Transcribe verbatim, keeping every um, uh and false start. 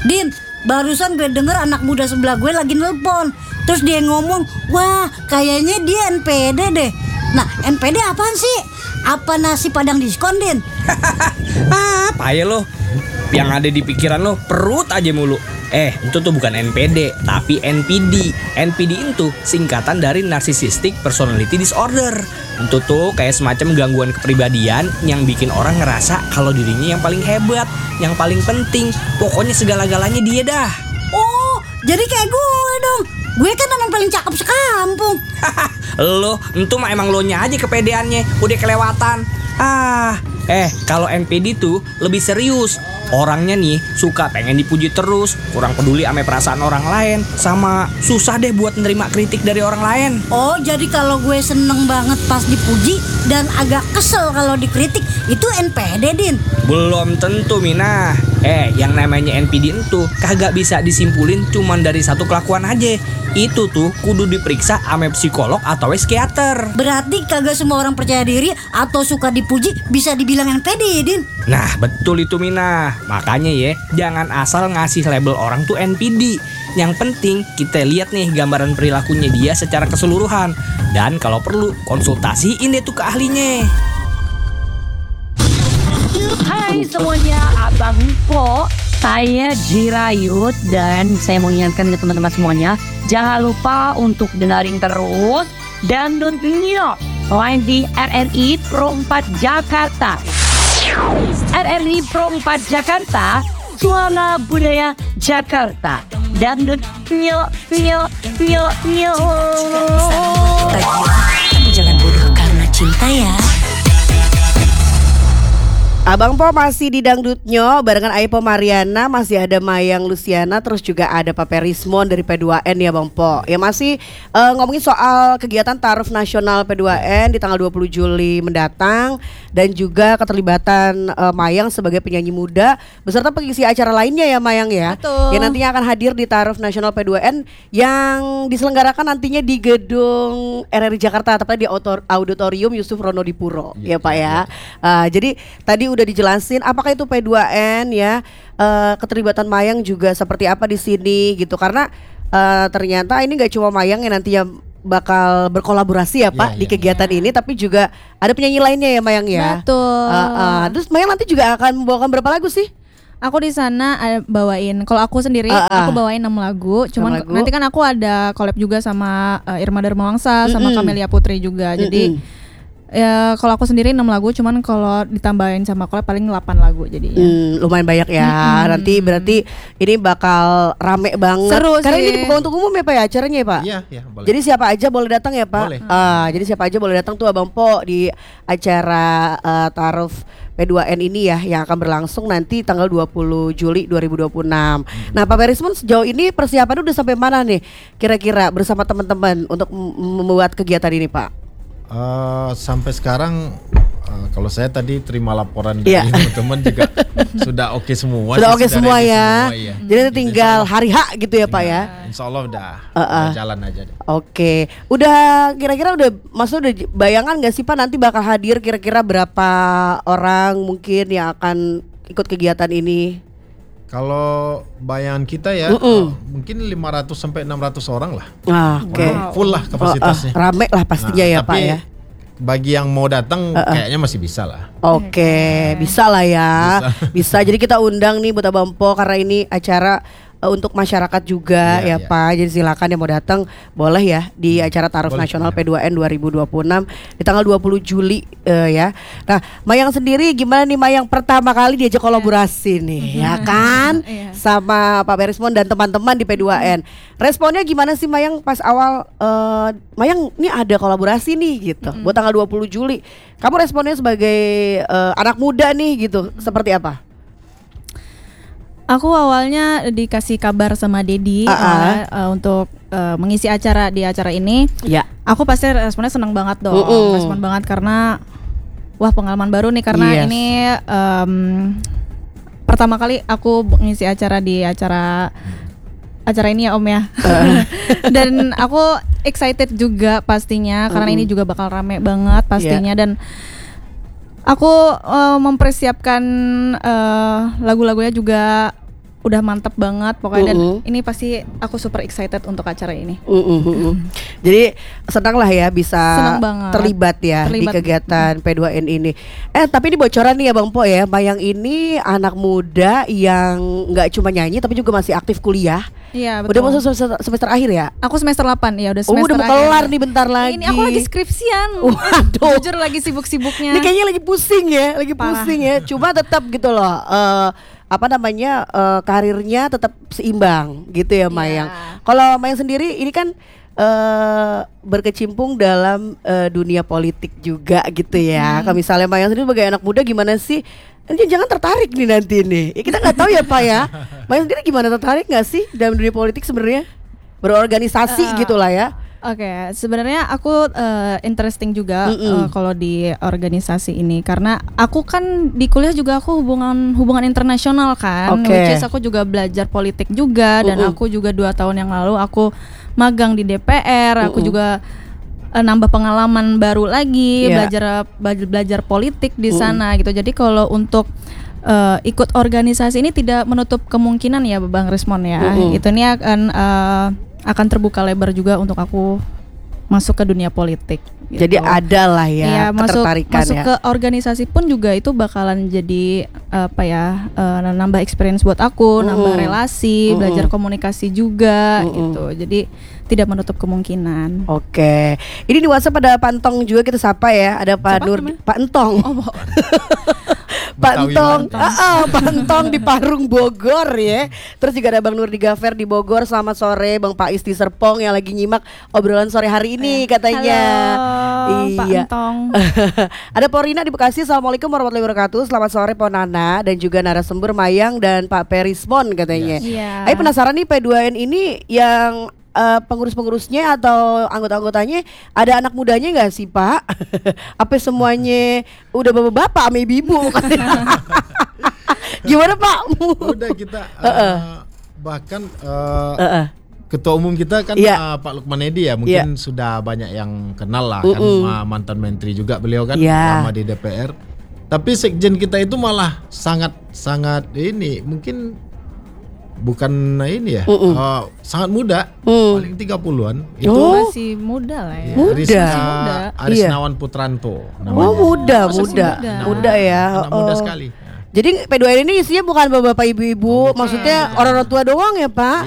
Din, barusan gue denger anak muda sebelah gue lagi nelpon. Terus dia ngomong, wah kayaknya dia N P D deh. Nah, N P D apaan sih? Apa nasi padang diskon, Din? Ah, payah lo. Yang ada di pikiran lo perut aja mulu. Eh, itu tuh bukan N P D, tapi N P D. N P D itu singkatan dari Narcissistic Personality Disorder. Itu tuh kayak semacam gangguan kepribadian yang bikin orang ngerasa kalau dirinya yang paling hebat, yang paling penting. Pokoknya segala-galanya dia dah. Oh, jadi kayak gue dong. Gue kan emang paling cakep sekampung. Lo, itu mah emang lo nya aja kepedeannya, udah kelewatan. Ah, eh kalau N P D tuh lebih serius. Orangnya nih suka pengen dipuji terus, kurang peduli sama perasaan orang lain, sama susah deh buat nerima kritik dari orang lain. Oh, jadi kalau gue seneng banget pas dipuji dan agak kesel kalau dikritik, itu N P D, Din? Belum tentu, Mina. Eh, yang namanya N P D itu kagak bisa disimpulin cuman dari satu kelakuan aja. Itu tuh kudu diperiksa sama psikolog atau psikiater. Berarti kagak semua orang percaya diri atau suka dipuji bisa dibilang N P D, Din? Nah, betul itu, Mina. Makanya ya, jangan asal ngasih label orang tuh N P D. Yang penting kita lihat nih gambaran perilakunya dia secara keseluruhan. Dan kalau perlu konsultasiin deh tuh ke ahlinya. Hai semuanya, Abang Po. Saya Jirayut dan saya mau ingatkan ke teman-teman semuanya, jangan lupa untuk dengerin terus Dangdut Nyok live di R R I Pro empat Jakarta. R R I Pro empat Jakarta, suara budaya Jakarta. Dangdut Nyok Nyok Nyok Nyok. Jangan bodoh karena cinta ya. Abang Po masih di Dangdutnyo barengan Aipo Mariana, masih ada Mayang Luciana, terus juga ada Pape Rismon dari P dua N ya Bang Po. Ya masih uh, ngomongin soal kegiatan Taruh Nasional P dua N di tanggal dua puluh Juli mendatang dan juga keterlibatan uh, Mayang sebagai penyanyi muda beserta pengisi acara lainnya ya Mayang ya. Betul. Yang nantinya akan hadir di Taruh Nasional P dua N yang diselenggarakan nantinya di gedung R R I Jakarta, tepatnya di Auditorium Yusuf Ronodipuro ya, ya Pak ya. Uh, jadi tadi udah dijelasin apakah itu P dua N ya, uh, keterlibatan Mayang juga seperti apa di sini gitu, karena uh, ternyata ini nggak cuma Mayang yang nantinya bakal berkolaborasi ya Pak ya, di ya, kegiatan ya. ini, tapi juga ada penyanyi lainnya ya Mayang ya. Betul. Uh, uh, terus Mayang nanti juga akan membawakan berapa lagu sih? Aku di sana uh, bawain, kalau aku sendiri uh, uh. aku bawain enam lagu, cuman lagu. Nanti kan aku ada collab juga sama uh, Irma Darmawangsa, mm-hmm. sama Camelia Putri juga, mm-hmm. jadi ya kalau aku sendiri enam lagu, cuman kalau ditambahin sama collab paling delapan lagu jadinya. Hmm, lumayan banyak ya. Hmm. Nanti berarti ini bakal rame banget. Seru Karena sih. ini dibuka untuk umum ya Pak ya acaranya ya Pak? Iya, iya boleh. Jadi siapa aja boleh datang ya Pak? Boleh. Uh, jadi siapa aja boleh datang tuh Abang Po di acara uh, Taruh P dua N ini ya, yang akan berlangsung nanti tanggal dua puluh Juli dua ribu dua puluh enam. Hmm. Nah Pak Berismon, sejauh ini persiapan udah sampai mana nih kira-kira bersama teman-teman untuk m- membuat kegiatan ini Pak? Uh, sampai sekarang uh, kalau saya tadi terima laporan dari yeah. teman-teman juga sudah oke okay semua. Sudah oke okay semua ya. Semua, ya. Jadi gitu, tinggal hari H gitu ya Pak ya. Insya Allah udah, uh, uh. udah jalan aja deh. Oke, okay. Udah kira-kira udah maksud udah bayangan nggak sih Pak nanti bakal hadir kira-kira berapa orang mungkin yang akan ikut kegiatan ini? Kalau bayangan kita ya uh-uh. uh, mungkin lima ratus sampai enam ratus orang lah. Ah, oke. Okay. Wow. Full lah kapasitasnya. Uh, uh, rame lah pastinya nah, ya Pak ya. Bagi yang mau datang uh-uh. kayaknya masih bisa lah. Oke, okay. bisa lah ya. Bisa. bisa. Jadi kita undang nih buat Abang Po karena ini acara uh, untuk masyarakat juga ya, ya, ya Pak. Jadi silakan yang mau datang boleh ya di acara Taruh boleh, Nasional ya. P dua N dua ribu dua puluh enam di tanggal dua puluh Juli uh, ya. Nah, Mayang sendiri gimana nih Mayang, pertama kali diajak kolaborasi nih ya kan sama Pak Berismon dan teman-teman di P dua N. Responnya gimana sih Mayang pas awal uh, Mayang ini ada kolaborasi nih gitu buat tanggal dua puluh Juli. Kamu responnya sebagai uh, anak muda nih gitu seperti apa? Aku awalnya dikasih kabar sama Dedi uh-uh. uh, uh, untuk uh, mengisi acara di acara ini. Ya. Aku pasti responnya senang banget dong, uh-uh. respon banget karena wah pengalaman baru nih karena yes. ini um, pertama kali aku mengisi acara di acara acara ini ya Om ya. Uh. Dan aku excited juga pastinya uh-uh. karena ini juga bakal rame banget pastinya yeah. dan aku uh, mempersiapkan uh, lagu-lagunya juga udah mantep banget pokoknya Mm-mm. dan ini pasti aku super excited untuk acara ini. Mm-mm. Jadi senang lah ya bisa Senang banget. terlibat ya Terlibat. di kegiatan P dua N ini. Eh tapi ini bocoran nih ya Bang Po ya, Mayang ini anak muda yang nggak cuma nyanyi tapi juga masih aktif kuliah. Iya betul. Udah masuk semester, semester akhir ya? Aku semester delapan ya udah Oh, semester udah mau akhir. kelar nih bentar lagi. Ini aku lagi skripsian. Waduh. Jujur lagi sibuk-sibuknya. Ini kayaknya lagi pusing ya, lagi Parah. pusing ya. Cuma tetap gitu loh. eh, apa namanya eh, karirnya tetap seimbang gitu ya Mayang. Kalau Mayang sendiri ini kan eh berkecimpung dalam eh, dunia politik juga gitu ya. Kalau misalnya Mayang sendiri sebagai anak muda gimana sih? Nanti jangan tertarik nih nanti nih. Ya, kita nggak tahu ya Pak ya. Mayang sendiri gimana, tertarik nggak sih dalam dunia politik sebenarnya? Berorganisasi Eh, gitulah ya. Oke, sebenarnya aku eh, interesting juga eh, kalau di organisasi ini karena aku kan di kuliah juga aku hubungan hubungan internasional kan, Oke. which is aku juga belajar politik juga dan Mm-mm. aku juga dua tahun yang lalu aku magang di D P R, aku Mm-mm. juga eh, nambah pengalaman baru lagi Iya. belajar belajar belajar politik di sana gitu. Jadi kalau untuk eh, ikut organisasi ini tidak menutup kemungkinan ya Bang Rismon ya. Mm-mm. Itu nih akan eh, akan terbuka lebar juga untuk aku masuk ke dunia politik. gitu. Jadi ada lah ya Iya, masuk ketertarikan masuk ya. ke organisasi pun juga itu bakalan jadi apa ya eh, nambah experience buat aku, nambah Mm-mm. relasi, Mm-mm. belajar komunikasi juga Mm-mm. gitu. Jadi tidak menutup kemungkinan. Oke, ini di WhatsApp ada Pak Entong juga kita sapa ya. Ada Pak Siapa Nur, namanya? Pak Entong. Oh, Bo- Pak Betawi Entong, Mantong. ah, ah, Pak Entong di Parung Bogor ya. Terus juga ada Bang Nurdi Gafer di Bogor. Selamat sore, Bang Pais di Serpong yang lagi nyimak obrolan sore hari ini katanya. Halo, Pak Iya. Entong. Ada Porina di Bekasi. Assalamualaikum warahmatullahi wabarakatuh. Selamat sore Ponana dan juga narasumber Mayang dan Pak Perismon katanya. Iya. Ayo penasaran nih P dua N ini yang eh, pengurus-pengurusnya atau anggota-anggotanya ada anak mudanya nggak sih Pak? Apa semuanya udah bapak-bapak sama ibu-ibu? Gimana Pak? Udah kita uh, bahkan uh, Heeh. ketua umum kita kan Iya. uh, Pak Lukman Edi ya, mungkin sudah banyak yang kenal lah kan, Mm-mm. ma- mantan menteri juga beliau kan, Iya. lama di D P R. Tapi sekjen kita itu malah sangat sangat ini mungkin bukan ini ya, Mm-mm. uh, sangat muda, Mm. paling tiga puluhan itu. Oh. Masih muda lah ya. Muda. Aris, Masih uh, muda. Aris Iya. Nawan Putranto Oh namanya. muda, masih muda, muda. muda ya. Anak muda Oh. sekali. Jadi P dua N ini isinya bukan bapak-bapak ibu-ibu, maksudnya orang-orang tua doang ya Pak?